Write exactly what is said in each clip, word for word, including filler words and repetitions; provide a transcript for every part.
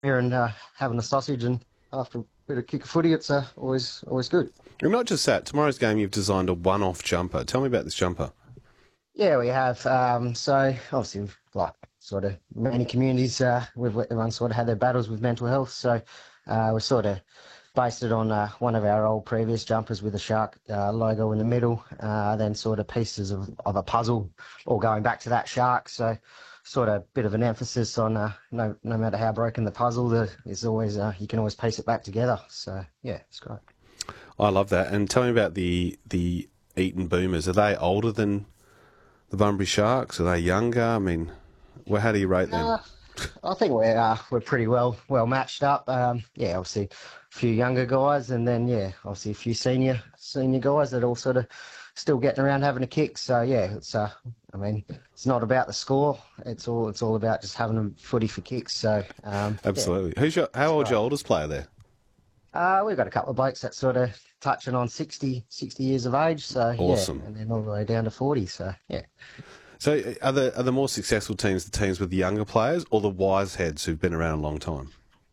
here and uh, having a sausage and after a bit of kick of footy, it's uh, always always good. And not just that, tomorrow's game you've designed a one-off jumper. Tell me about this jumper. Yeah, we have. Um, so obviously, like sort of many communities, uh, we've everyone sort of had their battles with mental health. So uh, we sort of based it on uh, one of our old previous jumpers with a shark uh, logo in the middle, uh, then sort of pieces of, of a puzzle all going back to that shark. So sort of bit of an emphasis on uh, no no matter how broken the puzzle, there is always uh, you can always piece it back together. So yeah, it's great. I love that. And tell me about the the Eton Boomers. Are they older than the Bunbury Sharks? Are they younger? I mean, well, how do you rate them? Uh, I think we're uh, we're pretty well well matched up. Um, yeah, obviously a few younger guys, and then yeah, obviously a few senior senior guys that all sort of still getting around having a kick. So yeah, it's uh, I mean, it's not about the score. It's all it's all about just having a footy for kicks. So um, yeah, Absolutely. Who's your, how it's old's great. your oldest player there? Uh, we've got a couple of blokes that sort of touching on sixty sixty years of age. So yeah, Awesome. and then all the way down to forty. So yeah. So uh, are the, are the more successful teams the teams with the younger players or the wise heads who've been around a long time?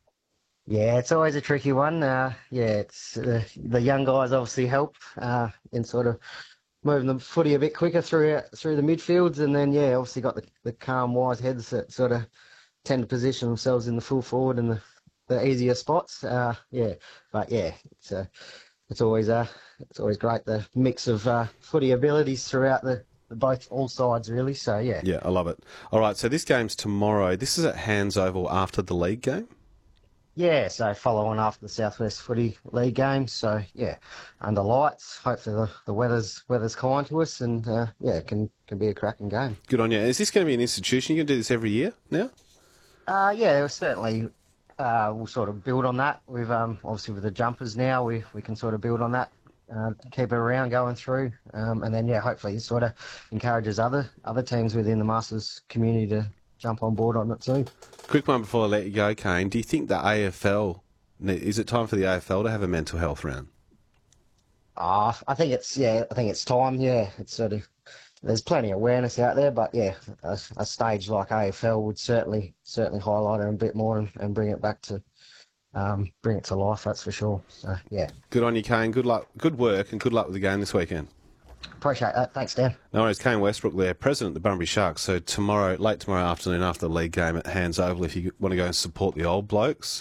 Yeah, it's always a tricky one. Uh, yeah, it's uh, the young guys obviously help uh, in sort of moving the footy a bit quicker through through the midfields, and then yeah, obviously got the, the calm, wise heads that sort of tend to position themselves in the full forward and the, the easier spots. Uh, yeah, but yeah, it's uh, it's always uh, it's always great the mix of uh, footy abilities throughout the, the both all sides really. So yeah. Yeah, I love it. All right, so this game's tomorrow. This is at Hands Oval after the league game? Yeah, so follow on after the Southwest Footy League game. So yeah, under lights. Hopefully the, the weather's weather's kind to us, and uh, yeah, it can can be a cracking game. Good on you. Is this going to be an institution? You can do this every year now? Uh, yeah, we'll certainly uh, we'll sort of build on that. We've um, obviously with the jumpers now, we we can sort of build on that, uh, keep it around going through, um, and then yeah, hopefully it sort of encourages other other teams within the Masters community to jump on board on it too. Quick one before I let you go, Kane. Do you think the A F L, is it time for the A F L to have a mental health round? Ah, I think it's yeah, I think it's time. Yeah, it's sort of there's plenty of awareness out there, but yeah, a, a stage like A F L would certainly certainly highlight it a bit more and, and bring it back to um, bring it to life. That's for sure. So yeah, Good on you, Kane. Good luck, good work, and good luck with the game this weekend. appreciate that. Thanks, Dan. No worries, Kane Westbrook there, president of the Bunbury Sharks. So tomorrow, late tomorrow afternoon after the league game at Hands Oval, if you want to go and support the old blokes.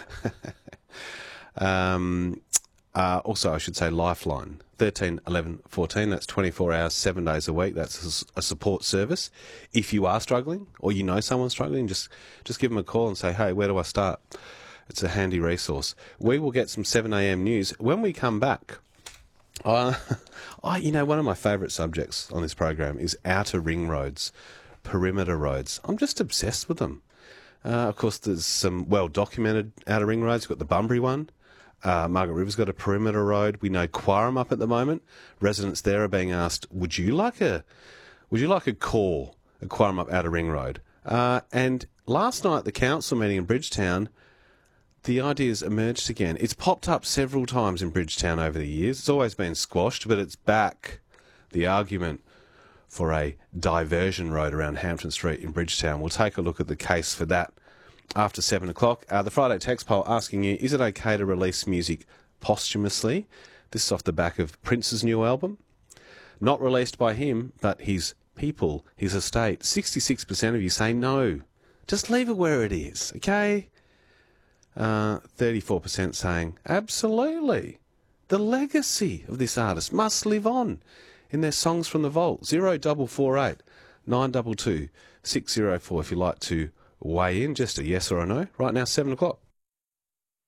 um, uh, also, I should say Lifeline, thirteen eleven fourteen. That's twenty-four hours, seven days a week. That's a, s- a support service. If you are struggling or you know someone struggling, just, just give them a call and say, hey, where do I start? It's a handy resource. We will get some seven a m news. When we come back, Uh, I, you know, one of my favourite subjects on this program is outer ring roads, perimeter roads. I'm just obsessed with them. Uh, of course, there's some well-documented outer ring roads. We've got the Bunbury one. Uh, Margaret River's got a perimeter road. We know Quarram up at the moment. Residents there are being asked, would you like a, would you like a core, a Quarram up outer ring road? Uh, and last night at the council meeting in Bridgetown, the idea's emerged again. It's popped up several times in Bridgetown over the years. It's always been squashed, but it's back. The argument for a diversion road around Hampton Street in Bridgetown. We'll take a look at the case for that after seven o'clock. Uh, the Friday text poll asking you, is it okay to release music posthumously? This is off the back of Prince's new album. Not released by him, but his people, his estate. sixty-six percent of you say no. Just leave it where it is, okay? Uh, thirty-four percent saying, absolutely. The legacy of this artist must live on in their songs from the vault. zero double four eight nine two two six zero four if you'd like to weigh in. Just a yes or a no. Right now, seven o'clock.